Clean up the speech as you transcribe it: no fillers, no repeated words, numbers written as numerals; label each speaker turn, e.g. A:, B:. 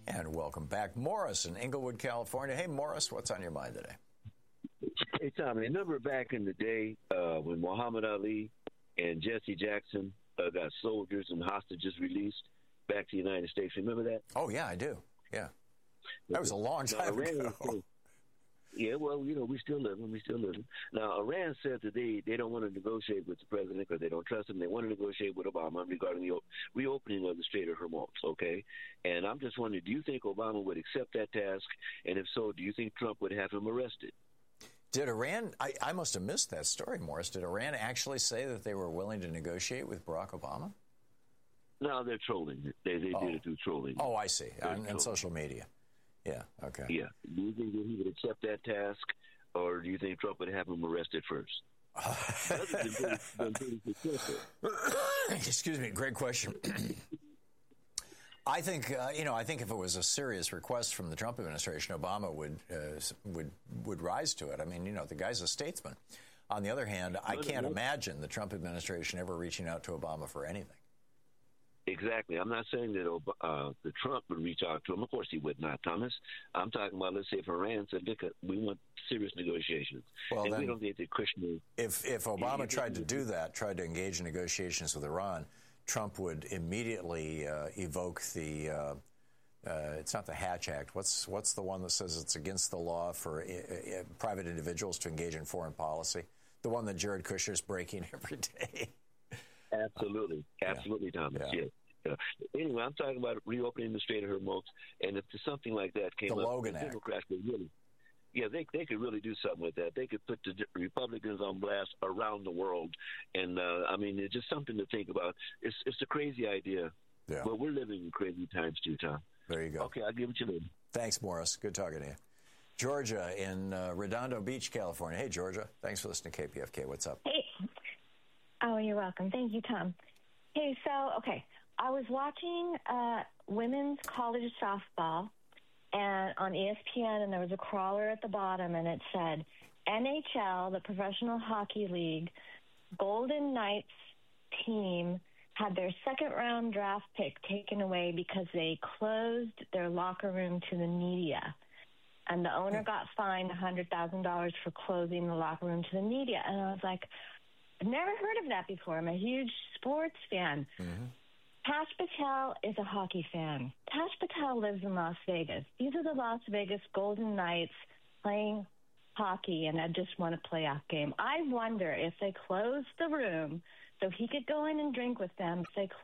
A: And welcome back, Morris in Inglewood, California. Hey, Morris, what's on your mind today?
B: Hey, Tommy, remember back in the day when Muhammad Ali and Jesse Jackson got soldiers and hostages released back to the United States? Remember that?
A: Oh, yeah, I do. Yeah. That was a long time ago.
B: Yeah, well, we still living. Now, Iran said that they don't want to negotiate with the president because they don't trust him. They want to negotiate with Obama regarding the reopening of the Strait of Hormuz, okay? And I'm just wondering, do you think Obama would accept that task? And if so, do you think Trump would have him arrested?
A: Did Iran, I must have missed that story, Morris. Did Iran actually say that they were willing to negotiate with Barack Obama?
B: No, they're trolling. They did it through trolling.
A: Oh, I see. On social media. Yeah, okay.
B: Yeah. Do you think that he would accept that task, or do you think Trump would have him arrested first?
A: Excuse me, great question. I think, I think if it was a serious request from the Trump administration, Obama would rise to it. I mean, the guy's a statesman. On the other hand, I can't imagine the Trump administration ever reaching out to Obama for anything.
B: Exactly. I'm not saying that the Trump would reach out to him. Of course he would not, Thomas. I'm talking about, let's say, if Iran said, look, we want serious negotiations. Well, and then, we don't think that Kushner...
A: If Obama tried to do that, tried to engage in negotiations with Iran, Trump would immediately evoke the... it's not the Hatch Act. What's the one that says it's against the law for private individuals to engage in foreign policy? The one that Jared Kushner's breaking every day.
B: Absolutely, Thomas. Yeah. Anyway, I'm talking about reopening the Strait of Hormuz, and if something like that came up, the
A: Logan Act.
B: Democrats could really, they could really do something with that. They could put the Republicans on blast around the world, and it's just something to think about. It's a crazy idea, but we're living in crazy times too, Tom.
A: There you go.
B: Okay, I'll give it to you later.
A: Thanks, Morris. Good talking to you. Georgia in Redondo Beach, California. Hey, Georgia. Thanks for listening to KPFK. What's up?
C: Hey. Oh, you're welcome. Thank you, Tom. Hey, I was watching women's college softball and on ESPN, and there was a crawler at the bottom, and it said, NHL, the Professional Hockey League, Golden Knights team had their second-round draft pick taken away because they closed their locker room to the media. And the owner got fined $100,000 for closing the locker room to the media. And I was like, I've never heard of that before. I'm a huge sports fan. Mm-hmm. Tash Patel is a hockey fan. Tash Patel lives in Las Vegas. These are the Las Vegas Golden Knights playing hockey, and I just won a playoff game. I wonder if they closed the room so he could go in and drink with them. If they